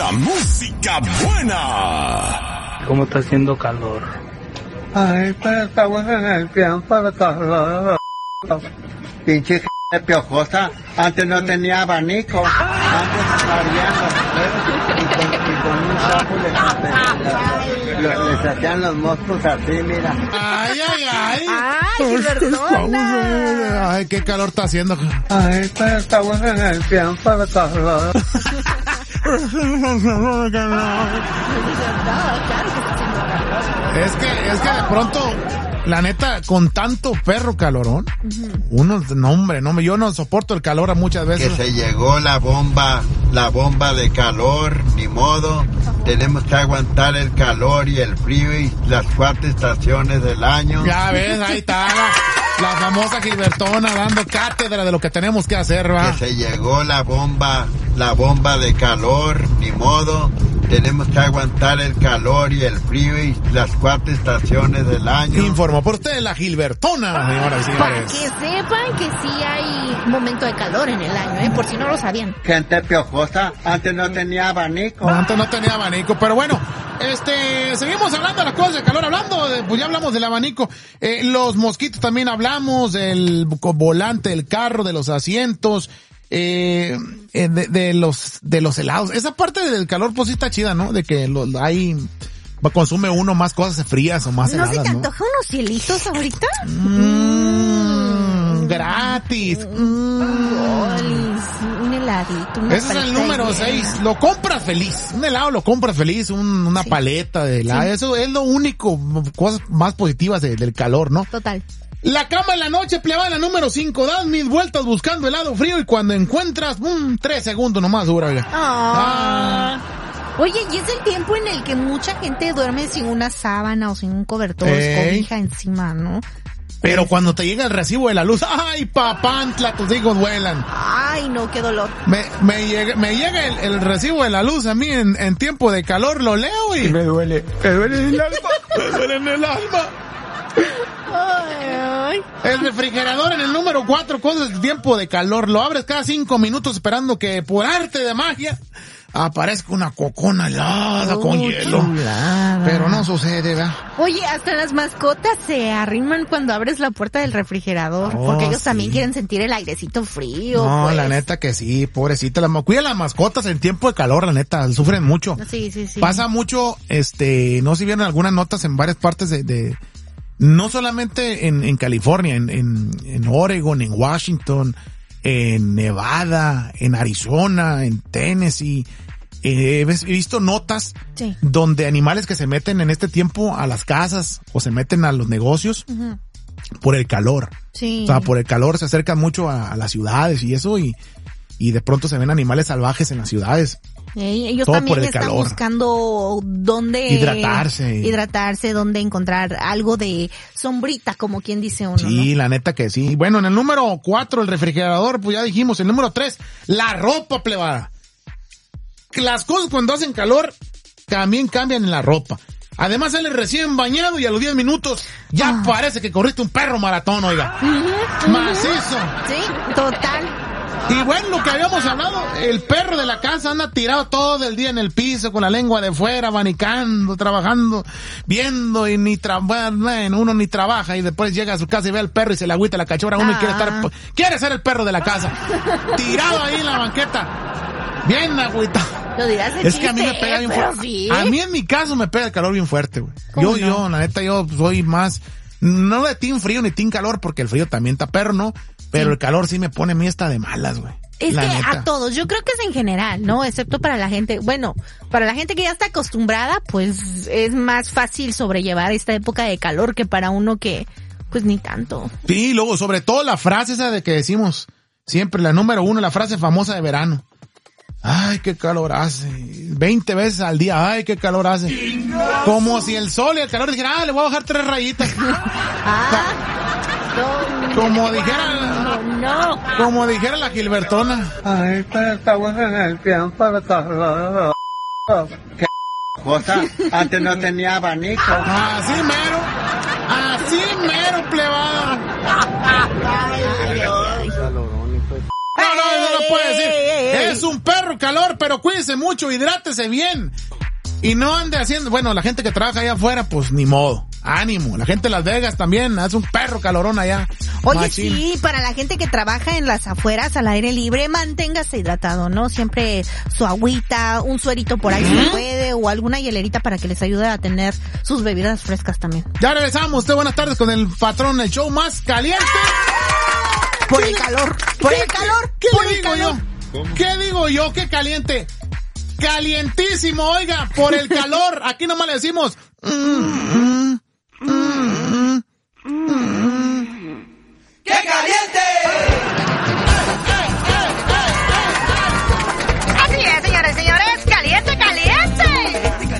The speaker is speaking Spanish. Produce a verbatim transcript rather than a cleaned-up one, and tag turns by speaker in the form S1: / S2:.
S1: La música buena.
S2: ¿Cómo está haciendo calor?
S3: Ay, pero estamos en el tiempo de calor. Pinche de piojosa. Antes no tenía abanico. Antes abrían los dedos y con, y con un sapo les, les, les hacían los monstruos así, mira.
S4: Ay, ay, ay.
S5: Ay, Gilbertona.
S4: Ay, qué calor está haciendo.
S3: Ay, pero estamos en el tiempo de calor.
S4: Es que, es que de pronto, la neta, con tanto perro calorón, uh-huh. uno, no hombre, no, yo no soporto el calor a muchas veces.
S6: Que se llegó la bomba, la bomba de calor, ni modo. Uh-huh. Tenemos que aguantar el calor y el frío y las cuatro estaciones del año.
S4: Ya ves, ahí está la, la famosa Gilbertona dando cátedra de lo que tenemos que hacer, ¿va?
S6: Que se llegó la bomba, la bomba de calor, ni modo. Tenemos que aguantar el calor y el frío y las cuatro estaciones del año.
S4: Informó por usted la Gilbertona, señoras y señores.
S5: Para que sepan que sí hay momento de calor en el año, ¿eh? Por si no lo sabían.
S3: Gente piojosa, antes no tenía abanico.
S4: Antes no tenía abanico, pero bueno, este, seguimos hablando de las cosas de calor, hablando, de, pues ya hablamos del abanico. Eh, los mosquitos también hablamos, del volante del carro, de los asientos. Eh, de, de los de los helados, esa parte del calor pues sí está chida, ¿no? De que lo, hay consume uno más cosas frías o más
S5: ¿No
S4: heladas,
S5: se te
S4: ¿no?
S5: antoja unos hielitos ahorita?
S4: Mmm, gratis.
S5: Mm. Un heladito. Una
S4: Ese es el número seis. Lo compras feliz. Un helado lo compras feliz, un, una sí. paleta de helado. Sí. Eso es lo único, cosas más positivas de, del calor, ¿no?
S5: Total.
S4: La cama en la noche, plebada, número cinco. Das mil vueltas buscando helado frío y cuando encuentras, ¡pum! Tres segundos nomás dura, oiga.
S5: Ah. Oye, y es el tiempo en el que mucha gente duerme sin una sábana o sin un cobertor, Ey. cobija encima, ¿no?
S4: Pero pues, cuando te llega el recibo de la luz, ¡ay, papantla! Tus hijos vuelan.
S5: Ay, no, qué dolor.
S4: Me, me llega, me llega el, el recibo de la luz a mí en, en tiempo de calor, lo leo y...
S2: y me duele, me duele en el alma,
S4: me duele en el alma.
S5: Ay, ay.
S4: El refrigerador en el número cuatro, cosas de tiempo de calor. Lo abres cada cinco minutos esperando que por arte de magia aparezca una cocona helada oh, con hielo. Chulada. Pero no sucede, ¿verdad?
S5: Oye, hasta las mascotas se arriman cuando abres la puerta del refrigerador. Oh, porque ellos sí. también quieren sentir el airecito frío.
S4: No,
S5: pues.
S4: la neta que sí, pobrecita. La, cuida las mascotas en tiempo de calor, la neta, sufren mucho.
S5: Sí, sí, sí.
S4: Pasa mucho, este, no sé si vieron algunas notas en varias partes de... de no solamente en, en California, en, en, en Oregon, en Washington, en Nevada, en Arizona, en Tennessee. Eh, he visto notas
S5: sí.
S4: donde animales que se meten en este tiempo a las casas o se meten a los negocios uh-huh. por el calor.
S5: Sí.
S4: O sea, por el calor se acercan mucho a, a las ciudades y eso y, y de pronto se ven animales salvajes en las ciudades.
S5: Eh, ellos
S4: Todo
S5: también están
S4: calor.
S5: buscando dónde
S4: hidratarse,
S5: hidratarse, dónde encontrar algo de sombrita, como quien dice uno.
S4: Sí,
S5: ¿no?
S4: la neta que sí. Bueno, en el número cuatro, el refrigerador, pues ya dijimos. El número tres, la ropa, plebada. Las cosas cuando hacen calor también cambian en la ropa. Además sale recién bañado y a los diez minutos ya ah. parece que corriste un perro maratón, oiga.
S5: Uh-huh, uh-huh.
S4: Macizo.
S5: Sí, total.
S4: Y bueno, lo que habíamos hablado, el perro de la casa anda tirado todo el día en el piso con la lengua de fuera, abanicando, trabajando, viendo y ni trabaja, uno ni trabaja y después llega a su casa y ve al perro y se le agüita la cachorra, uno ah. y quiere estar, quiere ser el perro de la casa, tirado ahí en la banqueta, bien agüitado.
S5: Lo dirás de
S4: Es
S5: chiste,
S4: que a mí me pega bien fuerte.
S5: Sí.
S4: A mí en mi caso me pega el calor bien fuerte, güey. Yo,
S5: no?
S4: yo, la neta, yo soy más, no de team frío ni team calor porque el frío también está perro, ¿no? Pero sí. el calor sí me pone a mí hasta de malas, güey.
S5: Es
S4: la
S5: que
S4: neta.
S5: a todos, yo creo que es en general, ¿no? Excepto para la gente, bueno, para la gente que ya está acostumbrada, pues es más fácil sobrellevar esta época de calor que para uno que, pues ni tanto.
S4: Sí, luego sobre todo la frase esa de que decimos siempre, la número uno, la frase famosa de verano. Ay, qué calor hace. veinte veces al día, ay, qué calor hace. Como si el sol y el calor dijeran, ah, le voy a bajar tres rayitas.
S5: ah, no,
S4: como dijera,
S5: no, no.
S4: como dijera la Gilbertona.
S3: Ay, pero estamos en el tiempo de calor. Qué cosa, antes no tenía abanico.
S4: Así mero, así mero, plebada.
S5: Ay, ay, ay.
S4: No, no, eso no puede decir. Es un perro calor, pero cuídese mucho, hidrátese bien. Y no ande haciendo, bueno, la gente que trabaja allá afuera, pues ni modo. Ánimo. La gente de Las Vegas también, hace un perro calorón allá.
S5: Oye,
S4: Machín.
S5: sí, para la gente que trabaja en las afueras, al aire libre, manténgase hidratado, ¿no? Siempre su agüita, un suerito por ahí si se puede, o alguna hielerita para que les ayude a tener sus bebidas frescas también.
S4: Ya regresamos. Usted, buenas tardes con el patrón, el show más caliente.
S5: Por el calor, por el calor,
S4: ¿Qué
S5: por
S4: le
S5: el
S4: digo
S5: calor.
S4: yo? ¿Qué digo yo? ¿Qué caliente? Calientísimo, oiga, por el calor. Aquí nomás le decimos... Mm.